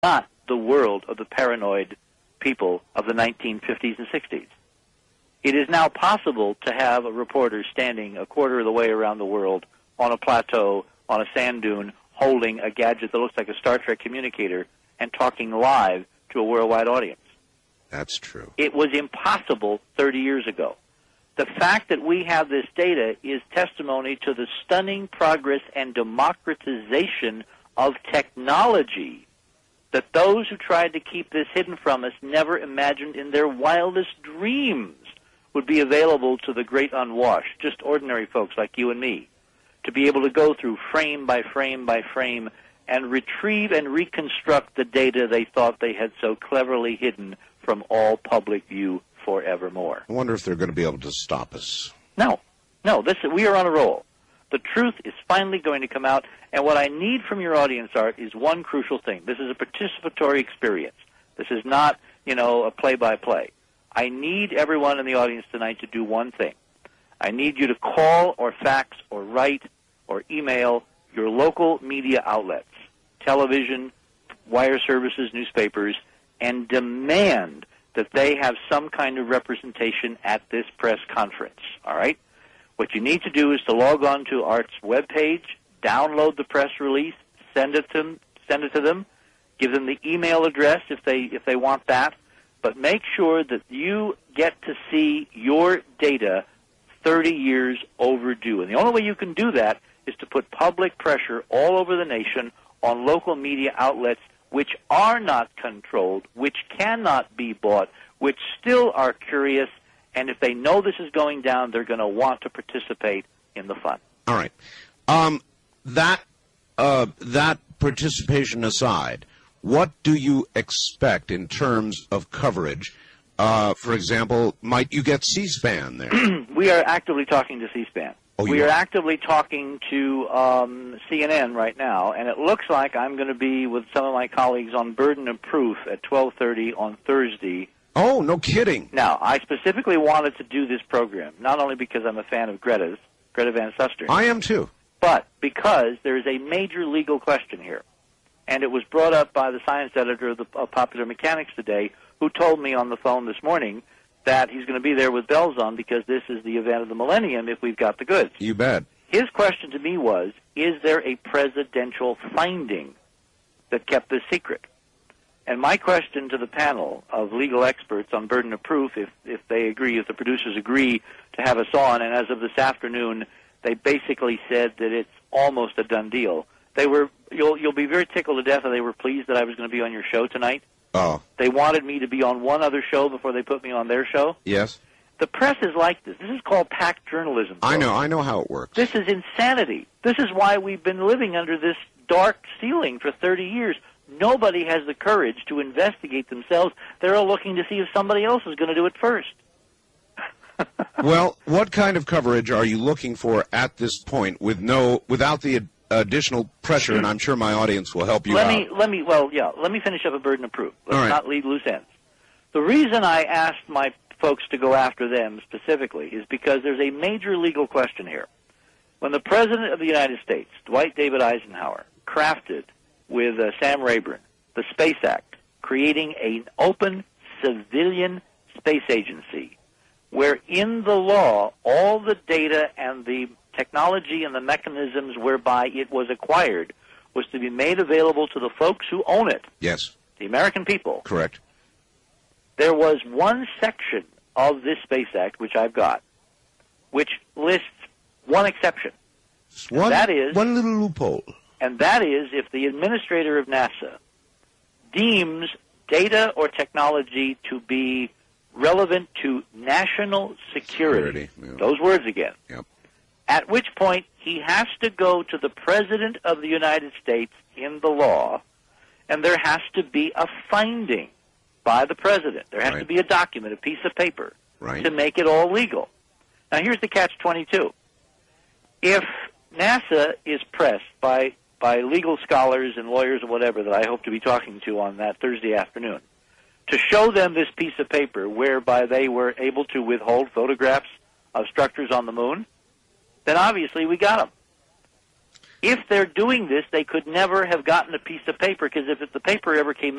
not the world of the paranoid people of the 1950s and 60s. It is now possible to have a reporter standing a quarter of the way around the world on a plateau, on a sand dune, holding a gadget that looks like a Star Trek communicator and talking live to a worldwide audience. That's true. It was impossible 30 years ago. The fact that we have this data is testimony to the stunning progress and democratization of technology that those who tried to keep this hidden from us never imagined in their wildest dreams would be available to the great unwashed, just ordinary folks like you and me, to be able to go through frame by frame by frame and retrieve and reconstruct the data they thought they had so cleverly hidden from all public view forevermore. I wonder if they're going to be able to stop us. No. We are on a roll. The truth is finally going to come out, and what I need from your audience, Art, is one crucial thing. This is a participatory experience. This is not, a play-by-play. I need everyone in the audience tonight to do one thing. I need you to call or fax or write or email your local media outlets, television, wire services, newspapers, and demand that they have some kind of representation at this press conference, all right? What you need to do is to log on to Art's webpage, download the press release, send it to them, give them the email address if they want that, but make sure that you get to see your data 30 years overdue. And the only way you can do that is to put public pressure all over the nation on local media outlets which are not controlled, which cannot be bought, which still are curious, and if they know this is going down, they're going to want to participate in the fun. All right. That participation aside, what do you expect in terms of coverage? For example, might you get C-SPAN there? We are actively talking to C-SPAN. We are actively talking to CNN right now, and it looks like I'm going to be with some of my colleagues on Burden of Proof at 12:30 on Thursday. Oh, no kidding. Now, I specifically wanted to do this program, not only because I'm a fan of Greta Van Susteren. I am too. But because there is a major legal question here. And it was brought up by the science editor of Popular Mechanics today, who told me on the phone this morning that he's going to be there with bells on because this is the event of the millennium if we've got the goods. You bet. His question to me was, is there a presidential finding that kept this secret? And my question to the panel of legal experts on Burden of Proof, if they agree, if the producers agree to have us on, and as of this afternoon, they basically said that it's almost a done deal. They were, you'll be very tickled to death that they were pleased that I was going to be on your show tonight. Oh. They wanted me to be on one other show before they put me on their show. Yes. The press is like this. This is called packed journalism. I know how it works. This is insanity. This is why we've been living under this dark ceiling for 30 years. Nobody has the courage to investigate themselves. They're all looking to see if somebody else is going to do it first. Well, what kind of coverage are you looking for at this point without the additional pressure, and I'm sure my audience will help you out. Let me finish up a Burden of Proof. Let's not leave loose ends. The reason I asked my folks to go after them specifically is because there's a major legal question here. When the President of the United States, Dwight David Eisenhower, crafted with Sam Rayburn the Space Act, creating an open civilian space agency, where in the law all the data and the technology and the mechanisms whereby it was acquired was to be made available to the folks who own it. Yes. The American people. Correct. There was one section of this Space Act, which I've got, which lists one exception. One little loophole. And that is if the administrator of NASA deems data or technology to be relevant to national security. Yeah. Those words again. Yep. At which point he has to go to the President of the United States in the law, and there has to be a finding by the President. There has to be a document, a piece of paper, to make it all legal. Now here's the catch-22. If NASA is pressed by legal scholars and lawyers and whatever that I hope to be talking to on that Thursday afternoon, to show them this piece of paper whereby they were able to withhold photographs of structures on the moon, then obviously we got them. If they're doing this, they could never have gotten a piece of paper, because if the paper ever came